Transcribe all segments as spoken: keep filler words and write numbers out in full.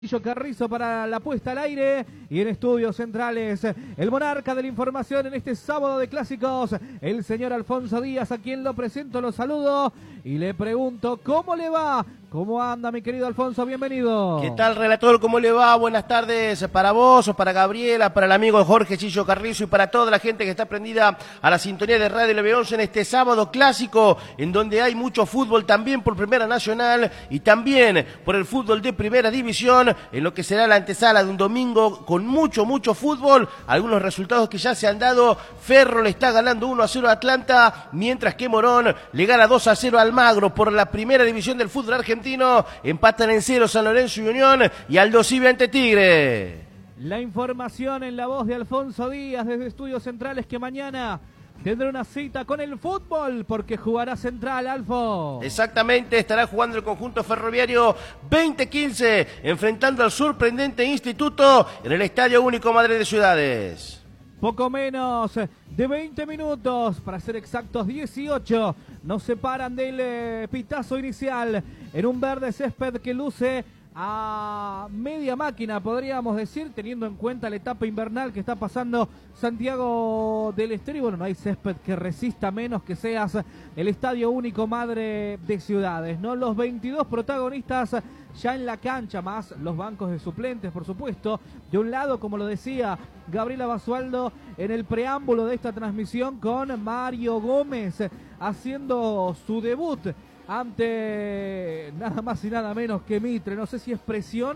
Carrizo para la puesta al aire, y en estudios centrales el monarca de la información en este sábado de clásicos, el señor Alfonso Díaz, a quien lo presento, lo saludo y le pregunto cómo le va. ¿Cómo anda, mi querido Alfonso? Bienvenido. ¿Qué tal, relator? ¿Cómo le va? Buenas tardes para vos, para Gabriela, para el amigo Jorge Chillo Carrizo y para toda la gente que está prendida a la sintonía de Radio L B once en este sábado clásico, en donde hay mucho fútbol también por Primera Nacional y también por el fútbol de Primera División, en lo que será la antesala de un domingo con mucho, mucho fútbol. Algunos resultados que ya se han dado: Ferro le está ganando uno a cero a Atlanta, mientras que Morón le gana dos a cero a Almagro por la Primera División del fútbol argentino. Empatan en cero San Lorenzo y Unión y Aldo Civi ante Tigre. La información en la voz de Alfonso Díaz desde Estudios Centrales, que mañana tendrá una cita con el fútbol porque jugará Central, Alfo. Exactamente, estará jugando el conjunto ferroviario veinte quince, enfrentando al sorprendente Instituto en el Estadio Único Madre de Ciudades. Poco menos de veinte minutos, para ser exactos dieciocho, nos separan del eh, pitazo inicial en un verde césped que luce a media máquina, podríamos decir, teniendo en cuenta la etapa invernal que está pasando Santiago del Estero. Y bueno, no hay césped que resista menos que seas el Estadio Único Madre de Ciudades, ¿no? Los veintidós protagonistas ya en la cancha, más los bancos de suplentes, por supuesto. De un lado, como lo decía Gabriela Basualdo en el preámbulo de esta transmisión, con Mario Gómez haciendo su debut ante nada más y nada menos que Mitre. No sé si es presión,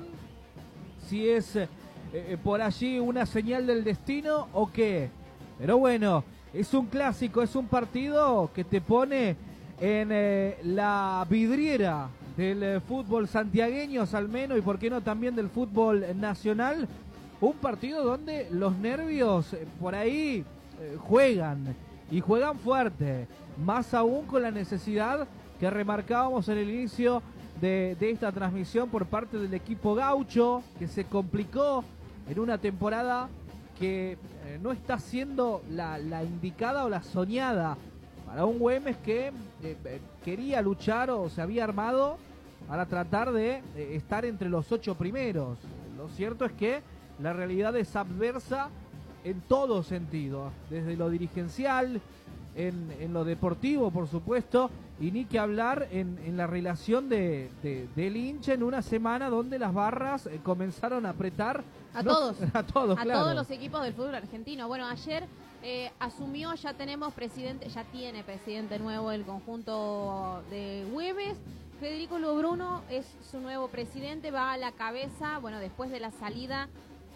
si es eh, por allí una señal del destino o qué. Pero bueno, es un clásico, es un partido que te pone en eh, la vidriera del eh, fútbol santiagueño, al menos, y por qué no también del fútbol nacional. Un partido donde los nervios eh, por ahí eh, juegan, y juegan fuerte, más aún con la necesidad que remarcábamos en el inicio de, de esta transmisión por parte del equipo gaucho, que se complicó en una temporada que eh, no está siendo la, la indicada o la soñada para un Güemes que eh, eh, quería luchar o se había armado para tratar de eh, estar entre los ocho primeros. Lo cierto es que la realidad es adversa en todo sentido, desde lo dirigencial, En, en lo deportivo, por supuesto, y ni que hablar en, en la relación de, de, del hincha en una semana donde las barras eh, comenzaron a apretar a no, todos, a todos, a claro. todos los equipos del fútbol argentino. Bueno, ayer eh, asumió, ya tenemos presidente, ya tiene presidente nuevo el conjunto de Güemes. Federico Lobruno es su nuevo presidente, va a la cabeza, bueno, después de la salida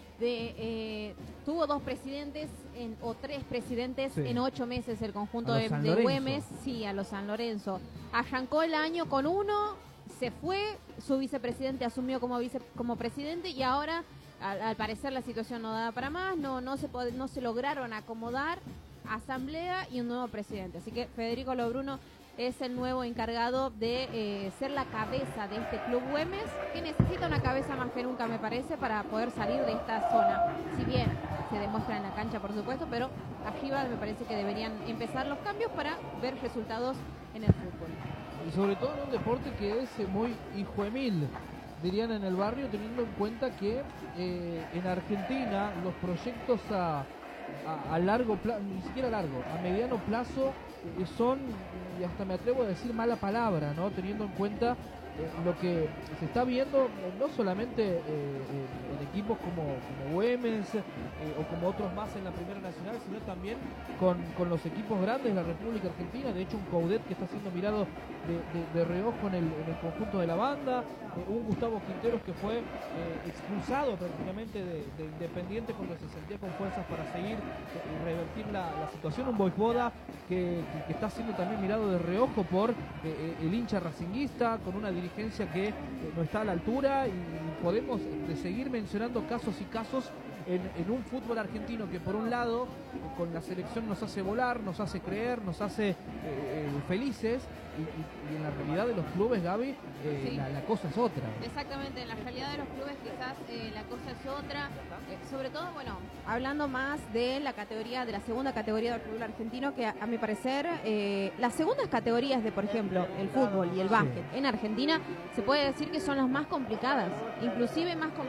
de eh, tuvo dos presidentes en, o tres presidentes sí. en ocho meses el conjunto de, de Güemes, sí, a los San Lorenzo. Arrancó el año con uno, se fue, su vicepresidente asumió como vice, como presidente y ahora al, al parecer la situación no daba para más, no no se pod, no se lograron acomodar asamblea y un nuevo presidente. Así que Federico Lobruno es el nuevo encargado de eh, ser la cabeza de este club Güemes, que necesita una cabeza más que nunca, me parece, para poder salir de esta zona. Si bien se demuestra en la cancha, por supuesto, pero arriba me parece que deberían empezar los cambios para ver resultados en el fútbol. Y sobre todo en un deporte que es muy hijuemil, dirían en el barrio, teniendo en cuenta que eh, en Argentina los proyectos a, a, a largo plazo, ni siquiera a largo, a mediano plazo, eh, son, y hasta me atrevo a decir mala palabra, ¿no? Teniendo en cuenta eh, lo que se está viendo, eh, no solamente eh, en, en equipos como, como Güemes eh, o como otros más en la Primera Nacional, sino también con, con los equipos grandes de la República Argentina. De hecho, un Coudet que está siendo mirado de, de, de reojo en el, en el conjunto de la banda, eh, un Gustavo Quinteros que fue eh, expulsado prácticamente de, de Independiente porque se sentía con fuerzas para seguir y eh, revertir la, la situación, un Boisboda que, que, que está siendo también mirado de reojo por eh, el hincha racinguista, con una dirigencia que eh, no está a la altura, y podemos de seguir mencionando casos y casos en, en un fútbol argentino que por un lado con la selección nos hace volar, nos hace creer, nos hace eh, eh, felices, y, y, y en la realidad de los clubes, Gaby, eh, sí. la, la cosa es otra. Exactamente, en la realidad de los clubes quizás eh, la cosa es otra. Eh, sobre todo, bueno, hablando más de la categoría, de la segunda categoría del fútbol argentino, que a, a mi parecer, eh, las segundas categorías de, por ejemplo, el fútbol y el básquet en Argentina, se puede decir que son las más complicadas, inclusive más complicadas.